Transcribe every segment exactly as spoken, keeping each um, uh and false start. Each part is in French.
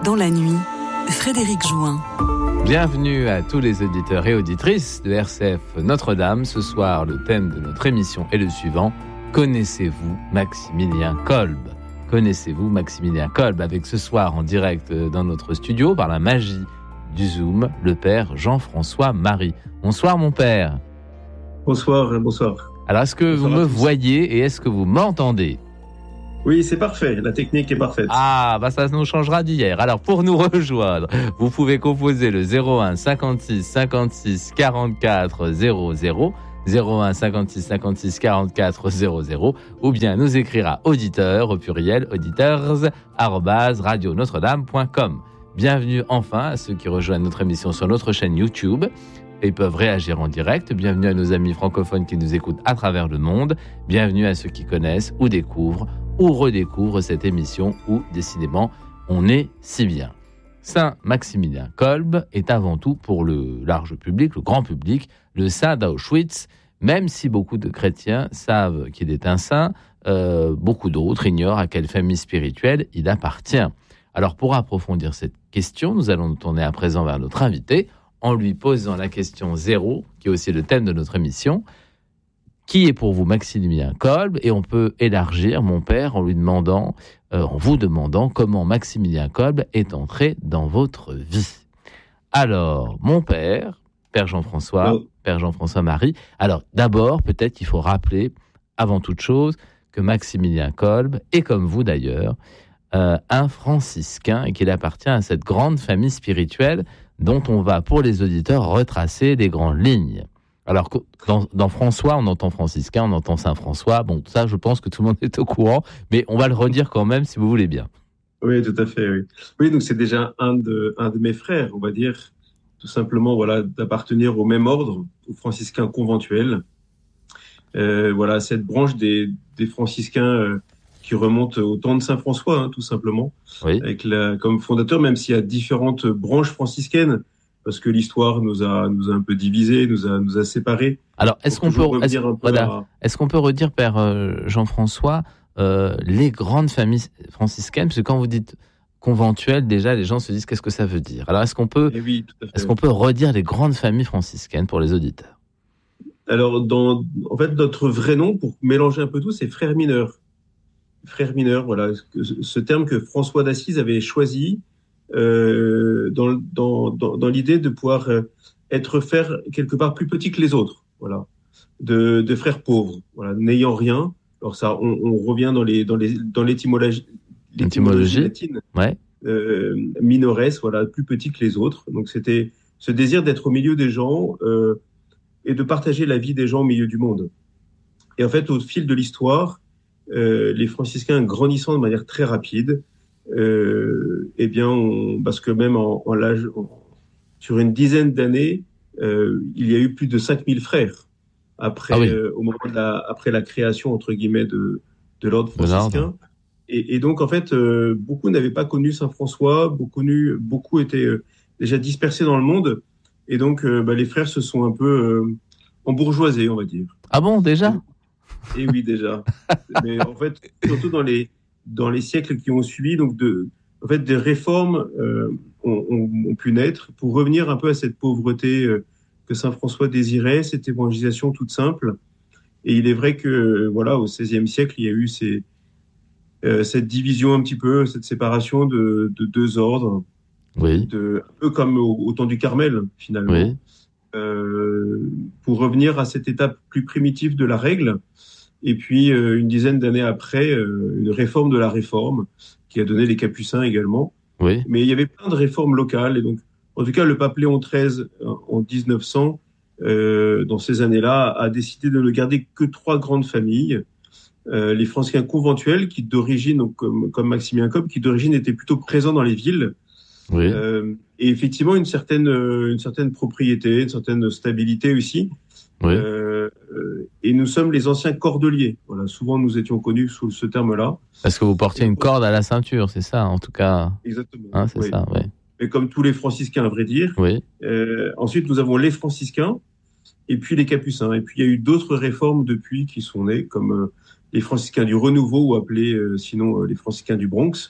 Dans la nuit, Frédéric Join. Bienvenue à tous les auditeurs et auditrices de R C F Notre-Dame. Ce soir, le thème de notre émission est le suivant. Connaissez-vous Maximilien Kolb ? Connaissez-vous Maximilien Kolb ? Avec ce soir en direct dans notre studio, par la magie du Zoom, le père Jean-François Marie. Bonsoir mon père. Bonsoir, bonsoir. Alors, est-ce que bonsoir vous me voyez et est-ce que vous m'entendez ? Oui, c'est parfait. La technique est parfaite. Ah, bah ça nous changera d'hier. Alors, pour nous rejoindre, vous pouvez composer le zéro un cinquante-six cinquante-six quarante-quatre zéro zéro, zéro un cinquante-six cinquante-six quarante-quatre zéro zéro, ou bien nous écrire à auditeur, au pluriel, auditeurs, arobase, radio notre dame point com. Bienvenue enfin à ceux qui rejoignent notre émission sur notre chaîne YouTube et peuvent réagir en direct. Bienvenue à nos amis francophones qui nous écoutent à travers le monde. Bienvenue à ceux qui connaissent ou découvrent ou redécouvrent cette émission où, décidément, on est si bien. Saint Maximilien Kolb est avant tout pour le large public, le grand public, le saint d'Auschwitz, même si beaucoup de chrétiens savent qu'il est un saint, euh, beaucoup d'autres ignorent à quelle famille spirituelle il appartient. Alors, pour approfondir cette question, nous allons nous tourner à présent vers notre invité, en lui posant la question zéro, qui est aussi le thème de notre émission. Qui est pour vous Maximilien Kolb ? Et on peut élargir, mon père, en lui demandant, euh, en vous demandant comment Maximilien Kolb est entré dans votre vie. Alors, mon père, père Jean-François, oh. père Jean-François Marie. Alors, d'abord, peut-être qu'il faut rappeler, avant toute chose, que Maximilien Kolb est, comme vous d'ailleurs, euh, un franciscain et qu'il appartient à cette grande famille spirituelle dont on va, pour les auditeurs, retracer les grandes lignes. Alors, dans, dans François, on entend franciscain, on entend Saint-François. Bon, ça, je pense que tout le monde est au courant, mais on va le redire quand même, si vous voulez bien. Oui, tout à fait, oui. Oui, donc c'est déjà un de, un de mes frères, on va dire, tout simplement, voilà, d'appartenir au même ordre, aux franciscains conventuels. Euh, voilà, cette branche des, des franciscains euh, qui remonte au temps de Saint-François, hein, tout simplement, oui. Avec la, comme fondateur, même s'il y a différentes branches franciscaines, parce que l'histoire nous a nous a un peu divisés, nous a nous a séparés. Alors, est-ce qu'on peut, est-ce, voilà, à... est-ce qu'on peut redire, père euh, Jean-François, euh, les grandes familles franciscaines, parce que quand vous dites conventuelles, déjà les gens se disent qu'est-ce que ça veut dire. Alors, est-ce qu'on peut, eh oui, tout à fait. Est-ce qu'on peut redire les grandes familles franciscaines pour les auditeurs ? Alors, dans, en fait, notre vrai nom, pour mélanger un peu tout, c'est frères mineurs. Frères mineurs, voilà, ce terme que François d'Assise avait choisi. Euh, dans, dans, dans, dans l'idée de pouvoir euh, être frère quelque part plus petit que les autres, voilà, de, de frères pauvres, voilà, n'ayant rien. Alors ça, on, on revient dans les dans les dans l'étymologie, l'étymologie latine, ouais. euh, minores, voilà, plus petit que les autres. Donc c'était ce désir d'être au milieu des gens euh, et de partager la vie des gens au milieu du monde. Et en fait, au fil de l'histoire, euh, les franciscains grandissant de manière très rapide. Euh, eh bien, on, parce que même en, en l'âge, en, sur une dizaine d'années, euh, il y a eu plus de cinq mille frères après, ah oui. euh, au moment de la, après la création entre guillemets de, de l'ordre franciscain. Et, et donc, en fait, euh, beaucoup n'avaient pas connu Saint François, beaucoup, beaucoup étaient euh, déjà dispersés dans le monde, et donc euh, bah, les frères se sont un peu euh, embourgeoisés, on va dire. Ah bon, déjà ? Et oui, déjà. Mais en fait, surtout dans les dans les siècles qui ont suivi, donc de, en fait, des réformes euh, ont, ont, ont pu naître pour revenir un peu à cette pauvreté euh, que Saint François désirait, cette évangélisation toute simple. Et il est vrai que, voilà, au seizième siècle, il y a eu ces, euh, cette division un petit peu, cette séparation de, de deux ordres, oui. de, un peu comme au, au temps du Carmel, finalement, oui. euh, pour revenir à cette étape plus primitive de la règle. Et puis, euh, une dizaine d'années après, euh, une réforme de la réforme qui a donné les Capucins également. Oui. Mais il y avait plein de réformes locales. Et donc, en tout cas, le pape Léon treize, en dix-neuf cents, euh, dans ces années-là, a décidé de ne garder que trois grandes familles. Euh, les franciscains conventuels, qui d'origine, donc, comme, comme Maximilien Kolb, qui d'origine étaient plutôt présents dans les villes. Oui. Euh, et effectivement, une certaine, une certaine propriété, une certaine stabilité aussi. Oui. Euh, et nous sommes les anciens cordeliers. Voilà, souvent nous étions connus sous ce terme-là. Parce que vous portiez une corde à la ceinture, c'est ça, en tout cas. Exactement. Hein, c'est oui. ça, oui. Et comme tous les franciscains, à vrai dire. Oui. Euh, ensuite, nous avons les franciscains et puis les capucins. Et puis il y a eu d'autres réformes depuis qui sont nées, comme euh, les franciscains du Renouveau, ou appelés euh, sinon euh, les franciscains du Bronx.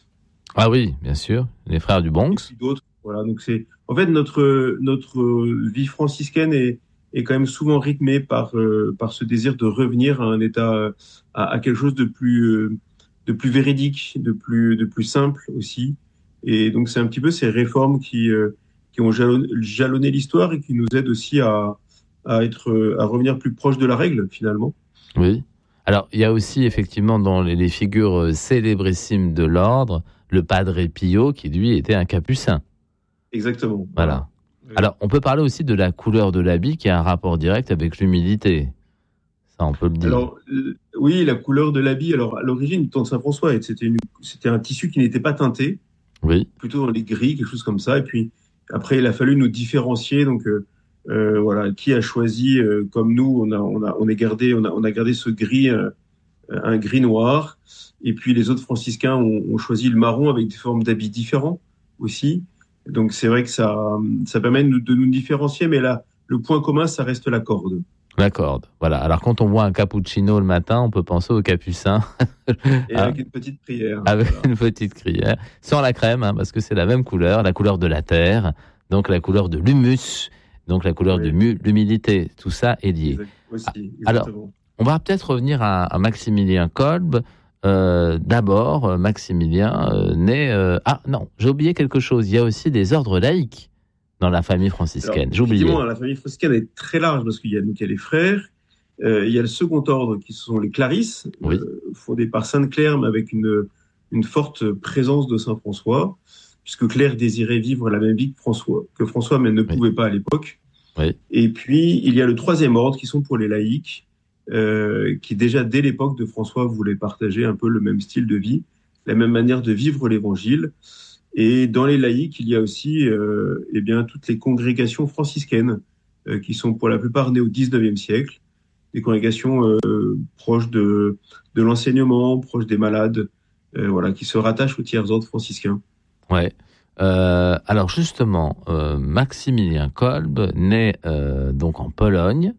Ah oui, bien sûr, les frères du Bronx. Et puis d'autres. Voilà, donc c'est en fait notre notre vie franciscaine est est quand même souvent rythmée par euh, par ce désir de revenir à un état à, à quelque chose de plus euh, de plus véridique, de plus de plus simple aussi. Et donc c'est un petit peu ces réformes qui euh, qui ont jalonné, jalonné l'histoire et qui nous aident aussi à à être à revenir plus proche de la règle finalement. Oui. Alors il y a aussi effectivement dans les, les figures célébrissimes de l'ordre le Padre Pio qui lui était un capucin. Exactement. Voilà. Alors, on peut parler aussi de la couleur de l'habit qui a un rapport direct avec l'humilité. Ça, on peut le dire. Alors, euh, oui, la couleur de l'habit. Alors, à l'origine du temps de Saint-François, c'était, une, c'était un tissu qui n'était pas teinté. Oui. Plutôt dans les gris, quelque chose comme ça. Et puis, après, il a fallu nous différencier. Donc, euh, euh, voilà, qui a choisi, euh, comme nous, on a, on a, on a gardé, on a, on a gardé ce gris, euh, un gris noir. Et puis, les autres franciscains ont, ont choisi le marron avec des formes d'habits différents aussi. Donc c'est vrai que ça, ça permet de nous, de nous différencier, mais là, le point commun, ça reste la corde. La corde, voilà. Alors quand on voit un cappuccino le matin, on peut penser au capucin. Et avec une petite prière. Avec voilà. une petite prière. Sans la crème, hein, parce que c'est la même couleur, la couleur de la terre, donc la couleur de l'humus, donc la couleur oui. de mu- l'humilité. Tout ça est lié. Exact, aussi, Alors, on va peut-être revenir à, à Maximilien Kolbe. Euh, d'abord, Maximilien euh, naît... Euh... Ah non, j'ai oublié quelque chose. Il y a aussi des ordres laïques dans la famille franciscaine. Alors, j'ai oublié. Effectivement, la famille franciscaine est très large parce qu'il y a, donc, il y a les frères, euh, il y a le second ordre qui sont les Clarisses, oui. euh, fondés par Sainte Claire, mais avec une, une forte présence de Saint François, puisque Claire désirait vivre la même vie que François, que François mais ne oui. pouvait pas à l'époque. Oui. Et puis, il y a le troisième ordre qui sont pour les laïcs, Euh, qui déjà dès l'époque de François voulait partager un peu le même style de vie, la même manière de vivre l'évangile. Et dans les laïcs, il y a aussi euh, eh bien, toutes les congrégations franciscaines euh, qui sont pour la plupart nées au dix-neuvième siècle, des congrégations euh, proches de, de l'enseignement, proches des malades, euh, voilà, qui se rattachent aux tiers ordres franciscains. Ouais. Euh, alors justement, euh, Maximilien Kolbe naît euh, donc en Pologne.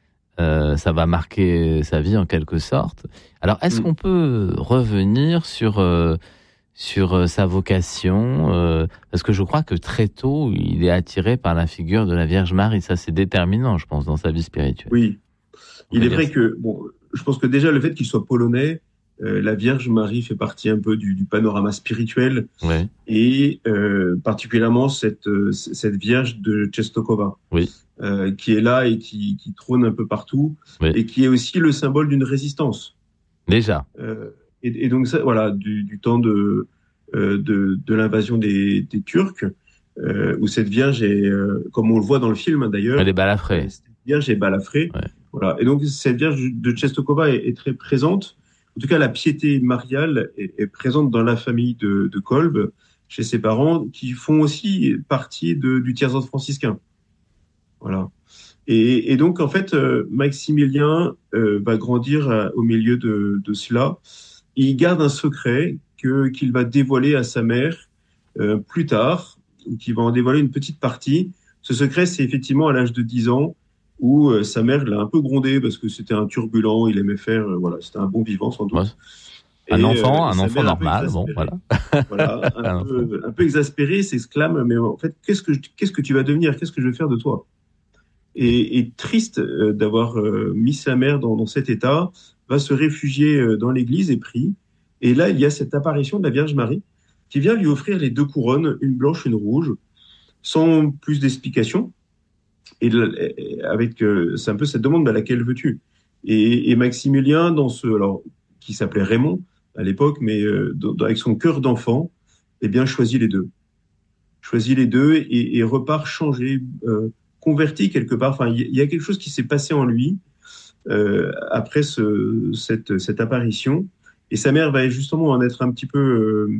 Euh, ça va marquer sa vie en quelque sorte. Alors, est-ce mmh. qu'on peut revenir sur euh, sur euh, sa vocation euh, parce que je crois que très tôt, il est attiré par la figure de la Vierge Marie. Ça, c'est déterminant, je pense, dans sa vie spirituelle. Oui, il est vrai ça. que bon, je pense que déjà le fait qu'il soit polonais, euh, la Vierge Marie fait partie un peu du, du panorama spirituel, ouais. et euh, particulièrement cette euh, cette Vierge de Częstochowa. Oui. Euh, qui est là et qui, qui trône un peu partout, oui. et qui est aussi le symbole d'une résistance. Déjà. Euh, et, et donc ça, voilà, du, du temps de euh, de, de l'invasion des, des Turcs, euh, où cette Vierge est, euh, comme on le voit dans le film d'ailleurs, elle est balafrée. Cette Vierge est balafrée. Ouais. Voilà. Et donc cette Vierge de Częstochowa est, est très présente. En tout cas, la piété mariale est, est présente dans la famille de, de Kolbe, chez ses parents, qui font aussi partie de, du tiers ordre franciscain. Voilà. Et, et donc, en fait, euh, Maximilien euh, va grandir euh, au milieu de, de cela. Il garde un secret que, qu'il va dévoiler à sa mère euh, plus tard, ou qu'il va en dévoiler une petite partie. Ce secret, c'est effectivement à l'âge de dix ans, où euh, sa mère l'a un peu grondé parce que c'était un turbulent, il aimait faire, euh, voilà, c'était un bon vivant sans doute. Ouais. Un et, enfant, euh, un enfant normal, bon, voilà. Voilà, un, un, peu, un peu exaspéré, s'exclame, mais en fait, qu'est-ce que, je, qu'est-ce que tu vas devenir? Qu'est-ce que je vais faire de toi? Et, et triste euh, d'avoir euh, mis sa mère dans, dans cet état, va se réfugier euh, dans l'église et prie. Et là, il y a cette apparition de la Vierge Marie qui vient lui offrir les deux couronnes, une blanche, une rouge, sans plus d'explication. Et, et avec, euh, c'est un peu cette demande, bah, laquelle veux-tu? Et, et Maximilien, dans ce, alors, qui s'appelait Raymond à l'époque, mais euh, dans, avec son cœur d'enfant, eh bien, choisit les deux. Choisit les deux et, et repart changé, euh, converti quelque part. Enfin, il y a quelque chose qui s'est passé en lui euh, après ce, cette, cette apparition. Et sa mère va justement en être un petit peu euh,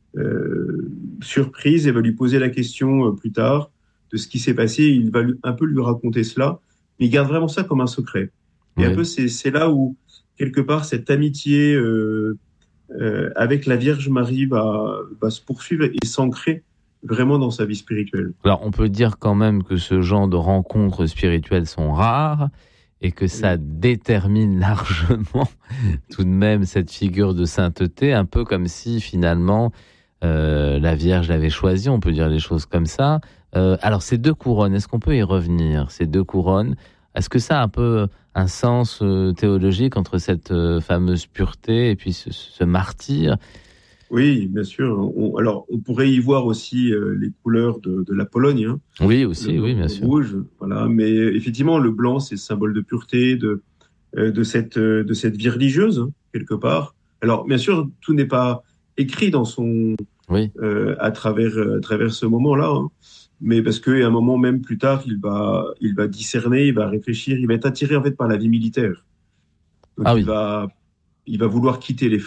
euh, surprise et va lui poser la question euh, plus tard de ce qui s'est passé. Il va lui, un peu lui raconter cela, mais il garde vraiment ça comme un secret. Et ouais. un peu, c'est, c'est là où, quelque part, cette amitié euh, euh, avec la Vierge Marie va, va se poursuivre et s'ancrer vraiment dans sa vie spirituelle. Alors, on peut dire quand même que ce genre de rencontres spirituelles sont rares et que ça oui. détermine largement tout de même cette figure de sainteté, un peu comme si finalement euh, la Vierge l'avait choisi, on peut dire les choses comme ça. Euh, alors ces deux couronnes, est-ce qu'on peut y revenir? Ces deux couronnes, est-ce que ça a un peu un sens euh, théologique entre cette euh, fameuse pureté et puis ce, ce martyre? Oui, bien sûr. On, alors, on pourrait y voir aussi euh, les couleurs de, de la Pologne. Hein. Oui, aussi, Le, oui, bien le sûr. rouge, voilà. Mais effectivement, le blanc, c'est le symbole de pureté, de, euh, de cette, euh, de cette vie religieuse, hein, quelque part. Alors, bien sûr, tout n'est pas écrit dans son, Oui. euh, à travers, à travers ce moment-là. Hein. Mais parce qu'à un moment même plus tard, il va, il va discerner, il va réfléchir, il va être attiré en fait par la vie militaire. Donc Ah il oui. va, il va vouloir quitter les